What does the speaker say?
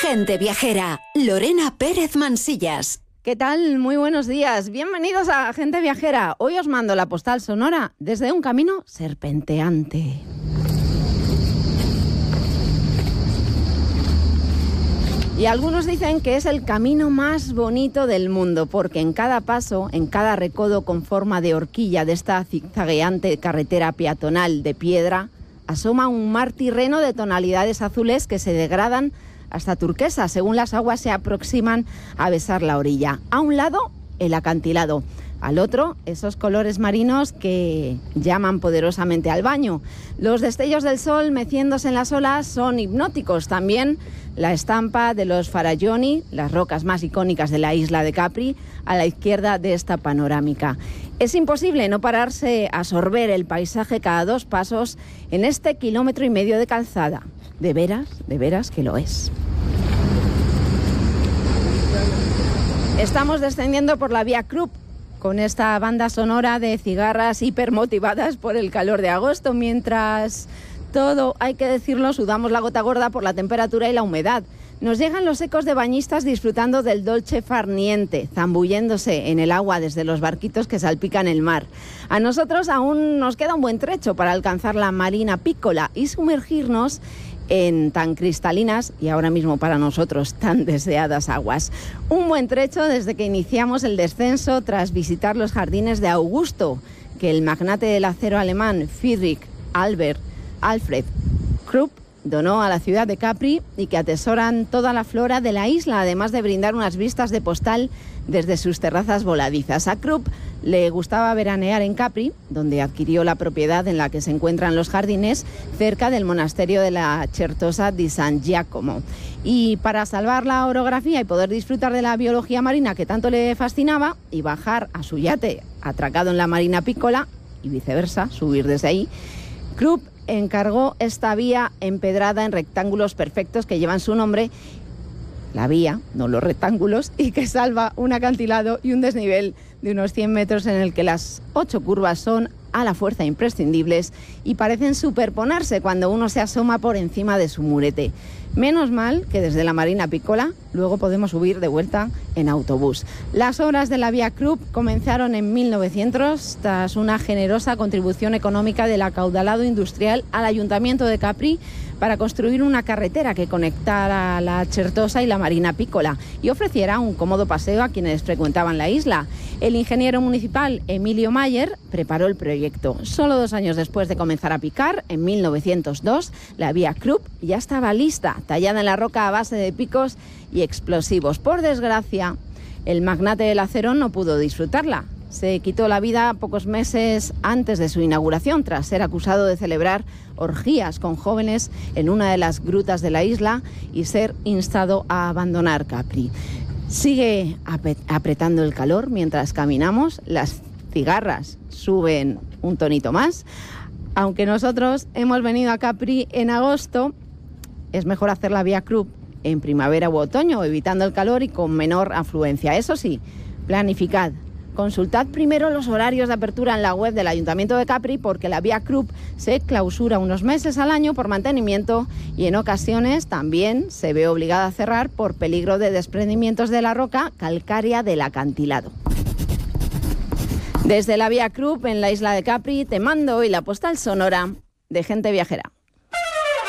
Gente Viajera, Lorena Pérez Mansillas. ¿Qué tal? Muy buenos días. Bienvenidos a Gente Viajera. Hoy os mando la postal sonora desde un camino serpenteante. Y algunos dicen que es el camino más bonito del mundo, porque en cada paso, en cada recodo con forma de horquilla de esta zigzagueante carretera peatonal de piedra, asoma un mar tirreno de tonalidades azules que se degradan hasta turquesa, según las aguas se aproximan a besar la orilla. A un lado, el acantilado. Al otro, esos colores marinos que llaman poderosamente al baño. Los destellos del sol meciéndose en las olas son hipnóticos. También la estampa de los Faralloni, las rocas más icónicas de la isla de Capri, a la izquierda de esta panorámica. Es imposible no pararse a sorber el paisaje cada dos pasos en este 1,5 kilómetros de calzada. De veras que lo es. Estamos descendiendo por la Via Krupp con esta banda sonora de cigarras hipermotivadas por el calor de agosto, mientras todo, hay que decirlo, sudamos la gota gorda por la temperatura y la humedad. Nos llegan los ecos de bañistas disfrutando del dolce far niente, zambulléndose en el agua desde los barquitos que salpican el mar. A nosotros aún nos queda un buen trecho para alcanzar la Marina Piccola y sumergirnos en tan cristalinas y ahora mismo para nosotros tan deseadas aguas. Un buen trecho desde que iniciamos el descenso tras visitar los jardines de Augusto, que el magnate del acero alemán Friedrich Alfred Krupp donó a la ciudad de Capri y que atesoran toda la flora de la isla, además de brindar unas vistas de postal desde sus terrazas voladizas. A Krupp le gustaba veranear en Capri, donde adquirió la propiedad en la que se encuentran los jardines, cerca del monasterio de la Certosa di San Giacomo. Y para salvar la orografía y poder disfrutar de la biología marina que tanto le fascinaba y bajar a su yate atracado en la Marina Piccola y viceversa, subir desde ahí, Krupp encargó esta vía empedrada en rectángulos perfectos que llevan su nombre, la vía, no los rectángulos, y que salva un acantilado y un desnivel de unos 100 metros en el que las 8 curvas son a la fuerza imprescindibles y parecen superponerse cuando uno se asoma por encima de su murete. Menos mal que desde la Marina Piccola luego podemos subir de vuelta en autobús. Las obras de la Via Krupp comenzaron en 1900 tras una generosa contribución económica del acaudalado industrial al Ayuntamiento de Capri para construir una carretera que conectara la Certosa y la Marina Piccola y ofreciera un cómodo paseo a quienes frecuentaban la isla. El ingeniero municipal Emilio Mayer preparó el proyecto. Solo 2 años después de comenzar a picar, en 1902, la Via Krupp ya estaba lista, tallada en la roca a base de picos y explosivos. Por desgracia, el magnate del acero no pudo disfrutarla. Se quitó la vida pocos meses antes de su inauguración, tras ser acusado de celebrar orgías con jóvenes en una de las grutas de la isla y ser instado a abandonar Capri. Sigue apretando el calor mientras caminamos, las cigarras suben un tonito más. Aunque nosotros hemos venido a Capri en agosto, es mejor hacer la Via Krupp en primavera u otoño, evitando el calor y con menor afluencia. Eso sí, planificad. Consultad primero los horarios de apertura en la web del Ayuntamiento de Capri, porque la Via Krupp se clausura unos meses al año por mantenimiento y en ocasiones también se ve obligada a cerrar por peligro de desprendimientos de la roca calcárea del acantilado. Desde la Via Krupp en la isla de Capri te mando hoy la postal sonora de Gente Viajera.